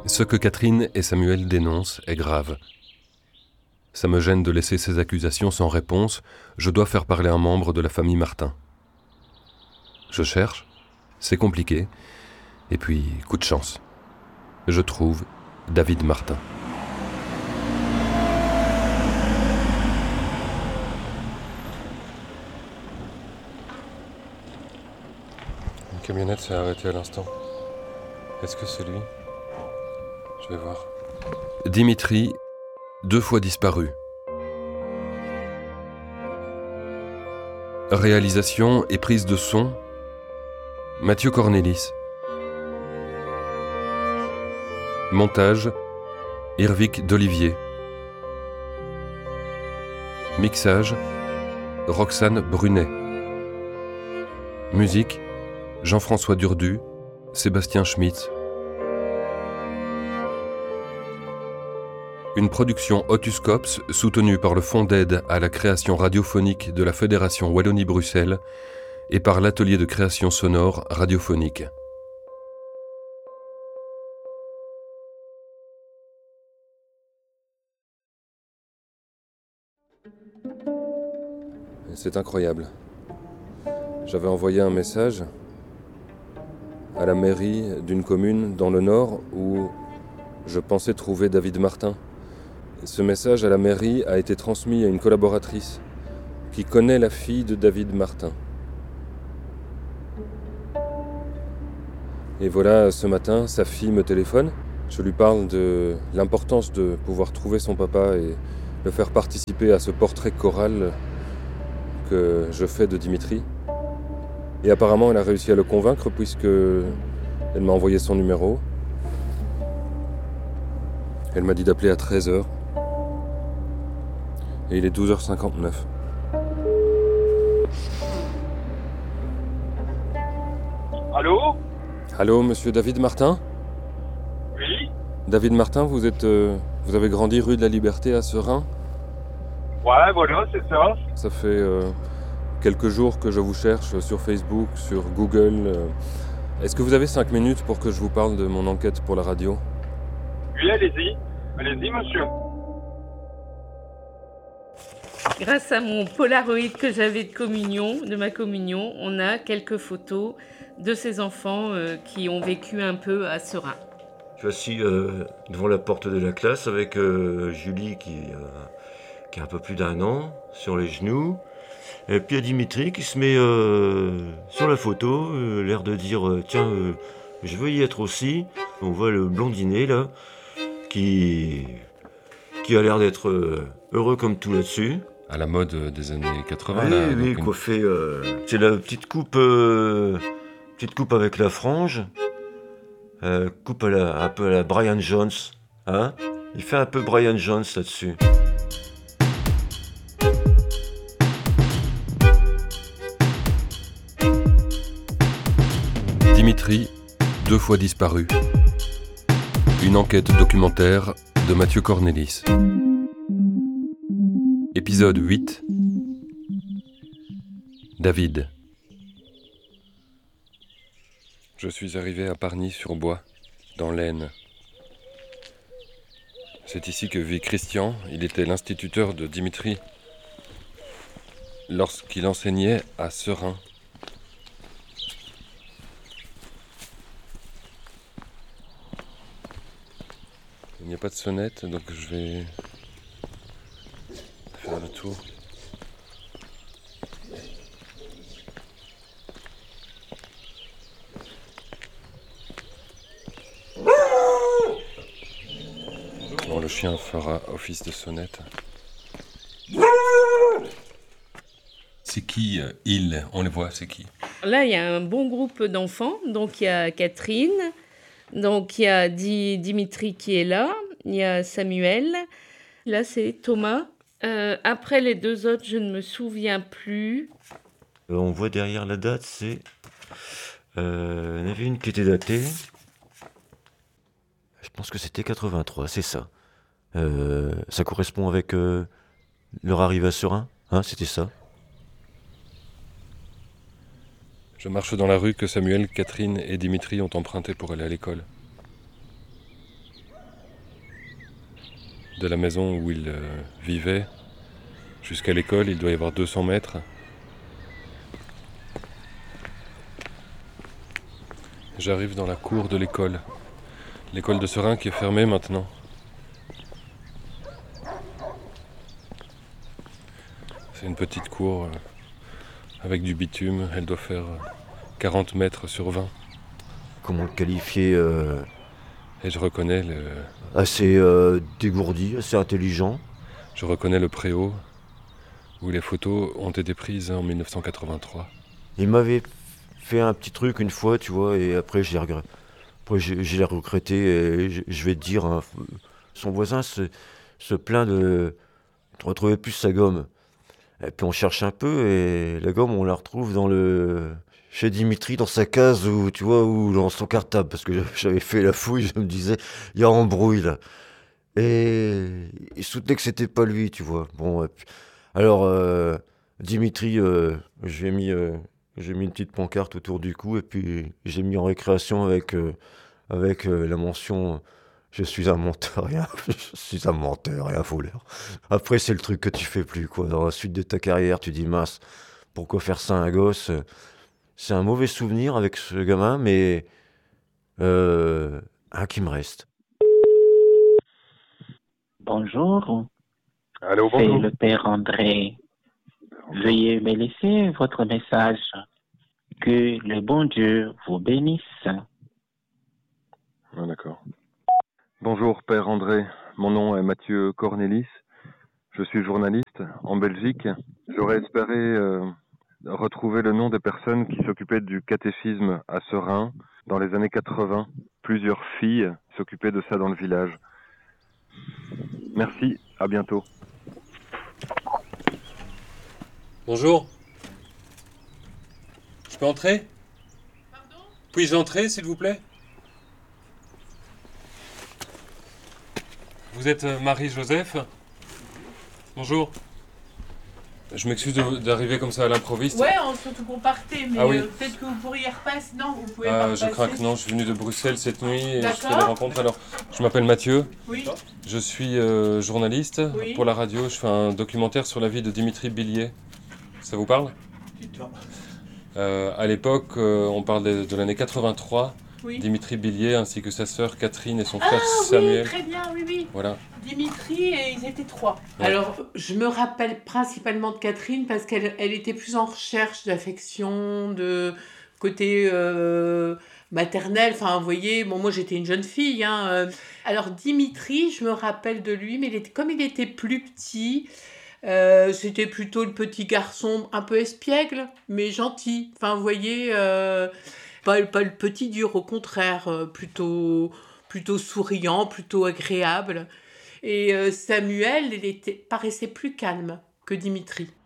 Ce que Catherine et Samuel dénoncent est grave. Ça me gêne de laisser ces accusations sans réponse, je dois faire parler un membre de la famille Martin. Je cherche, c'est compliqué, et puis coup de chance. Je trouve David Martin. Une camionnette s'est arrêtée à l'instant. Est-ce que c'est lui ? Je vais voir. Dimitri, 2 fois disparu. Réalisation et prise de son, Mathieu Cornelis. Montage, Irvik d'Olivier. Mixage, Roxane Brunet. Musique, Jean-François Durdu, Sébastien Schmitz. Une production Otuscops soutenue par le Fonds d'aide à la création radiophonique de la Fédération Wallonie-Bruxelles et par l'Atelier de création sonore radiophonique. C'est incroyable. J'avais envoyé un message à la mairie d'une commune dans le Nord où je pensais trouver David Martin. Ce message à la mairie a été transmis à une collaboratrice qui connaît la fille de David Martin. Et voilà, ce matin, sa fille me téléphone. Je lui parle de l'importance de pouvoir trouver son papa et le faire participer à ce portrait choral que je fais de Dimitri. Et apparemment, elle a réussi à le convaincre puisque elle m'a envoyé son numéro. Elle m'a dit d'appeler à 13h. Et il est 12h59. Allô ? Allô, monsieur David Martin ? Oui ? David Martin, vous avez grandi rue de la Liberté à Seraing ? Ouais, voilà, c'est ça. Ça fait quelques jours que je vous cherche sur Facebook, sur Google. Est-ce que vous avez 5 minutes pour que je vous parle de mon enquête pour la radio ? Oui, allez-y. Allez-y, monsieur. Grâce à mon Polaroid que j'avais de ma communion, on a quelques photos de ces enfants qui ont vécu un peu à Seraing. Je suis assis devant la porte de la classe avec Julie qui a un peu plus d'1 an, sur les genoux. Et puis il y a Dimitri qui se met sur la photo, l'air de dire tiens, je veux y être aussi. On voit le blondinet là, qui a l'air d'être heureux comme tout là-dessus. À la mode des années 80. Oui, là, oui, donc coiffé. C'est la petite coupe avec la frange. Coupe un peu à la Brian Jones. Hein ? Il fait un peu Brian Jones là-dessus. Dimitri, 2 fois disparu. Une enquête documentaire de Mathieu Cornelis. Épisode 8. David. Je suis arrivé à Pargny-sur-Bois, dans l'Aisne. C'est ici que vit Christian. Il était l'instituteur de Dimitri lorsqu'il enseignait à Seraing. Il n'y a pas de sonnette, donc je vais faire le tour. Bon, le chien fera office de sonnette. C'est qui il ? On les voit, c'est qui ? Là, il y a un bon groupe d'enfants. Donc, il y a Catherine. Donc, il y a Dimitri qui est là. Il y a Samuel. Là, c'est Thomas. Après, les 2 autres, je ne me souviens plus. On voit derrière la date, c'est... il y en avait une qui était datée. Je pense que c'était 83, c'est ça. Ça correspond avec leur arrivée à Seraing, hein, c'était ça. Je marche dans la rue que Samuel, Catherine et Dimitri ont empruntée pour aller à l'école. de la maison où il vivait jusqu'à l'école, il doit y avoir 200 mètres. J'arrive dans la cour de l'école de Serein qui est fermée maintenant. C'est une petite cour avec du bitume, elle doit faire 40 mètres sur 20. Comment le qualifier Et je reconnais Assez dégourdi, assez intelligent. je reconnais le préau où les photos ont été prises en 1983. Il m'avait fait un petit truc une fois, tu vois, et après j'ai regretté, et je vais te dire, hein, son voisin se plaint de retrouver plus sa gomme. Et puis on cherche un peu, et la gomme, on la retrouve chez Dimitri, dans sa case, où, tu vois, ou dans son cartable, parce que j'avais fait la fouille, je me disais, il y a embrouille là. Et il soutenait que c'était pas lui, tu vois. Bon, et puis, alors, Dimitri, j'ai mis une petite pancarte autour du cou, et puis j'ai mis en récréation avec la mention je suis un menteur et un voleur. Après, c'est le truc que tu fais plus, quoi. Dans la suite de ta carrière, tu dis mince, pourquoi faire ça à un gosse? C'est un mauvais souvenir avec ce gamin, mais un qui me reste. Bonjour, Allô, c'est bonjour. le père André. Veuillez me laisser votre message. Que le bon Dieu vous bénisse. Ah, d'accord. Bonjour, Père André. Mon nom est Mathieu Cornelis. Je suis journaliste en Belgique. J'aurais espéré retrouver le nom des personnes qui s'occupaient du catéchisme à Serein dans les années 80. Plusieurs filles s'occupaient de ça dans le village. Merci, à bientôt. Bonjour. Je peux entrer? Pardon? Puis-je entrer, s'il vous plaît? Vous êtes Marie-Joseph? Bonjour. Je m'excuse d'arriver comme ça à l'improviste. Ouais, surtout qu'on partait, mais Ah oui. peut-être que vous pourriez repasser. Non, vous pouvez pas Je crains que non, je suis venu de Bruxelles cette nuit et je fais des D'accord. rencontres. Alors, je m'appelle Mathieu, Oui, je suis journaliste Oui. pour la radio. Je fais un documentaire sur la vie de Dimitri Billiet. Ça vous parle? À l'époque, on parle de l'année 83. oui. Dimitri Billiet ainsi que sa sœur Catherine et son Ah frère oui, Samuel. très bien, oui, oui. Voilà. Dimitri et ils étaient 3. Ouais. Alors, je me rappelle principalement de Catherine parce qu'elle était plus en recherche d'affection, de côté maternel. Enfin, vous voyez, bon, moi j'étais une jeune fille. Alors, Dimitri, je me rappelle de lui, mais comme il était plus petit, c'était plutôt le petit garçon un peu espiègle, mais gentil. Enfin, vous voyez, pas le petit dur, au contraire, plutôt souriant, plutôt agréable. Et Samuel, paraissait plus calme que Dimitri.